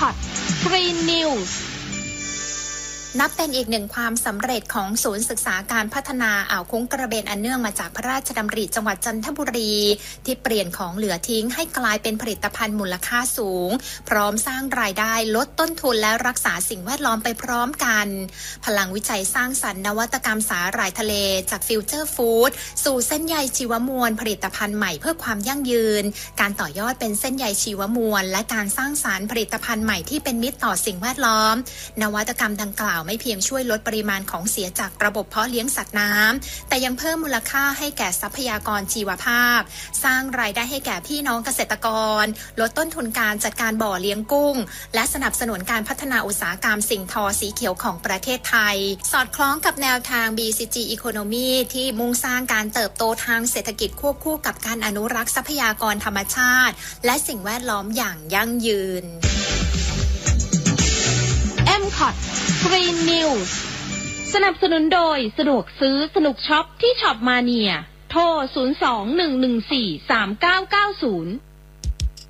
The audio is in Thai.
MCOT Green News นับเป็นอีกหนึ่งความสำเร็จของศูนย์ศึกษาการพัฒนาอ่าวคุ้งกระเบนอันเนื่องมาจากพระราชดำริจังหวัดจันทบุรีที่เปลี่ยนของเหลือทิ้งให้กลายเป็นผลิตภัณฑ์มูลค่าสูงพร้อมสร้างรายได้ลดต้นทุนและรักษาสิ่งแวดล้อมไปพร้อมกันพลังวิจัยสร้างสรรค์นวัตกรรมสาหร่ายทะเลจากฟิวเจอร์ฟู้ดสู่เส้นใยชีวมวลผลิตภัณฑ์ใหม่เพื่อความยั่งยืนการต่อยอดเป็นเส้นใยชีวมวลและการสร้างสรรค์ผลิตภัณฑ์ใหม่ที่เป็นมิตรต่อสิ่งแวดล้อมนวัตกรรมดังกล่าวไม่เพียงช่วยลดปริมาณของเสียจากระบบเพาะเลี้ยงสัตว์น้ำแต่ยังเพิ่มมูลค่าให้แก่ทรัพยากรชีวภาพสร้างรายได้ให้แก่พี่น้องเกษตรกรลดต้นทุนการจัดการบ่อเลี้ยงกุ้งและสนับสนุนการพัฒนาอุตสาหกรรมสิ่งทอสีเขียวของประเทศไทยสอดคล้องกับแนวทาง BCG Economy ที่มุ่งสร้างการเติบโตทางเศรษฐกิจควบคู่กับการอนุรักษ์ทรัพยากรธรรมชาติและสิ่งแวดล้อมอย่างยั่งยืน MCOT Green News สนับสนุนโดยสะดวกซื้อสนุกช็อปที่ช็อปมาเนียโทร 02-114-3990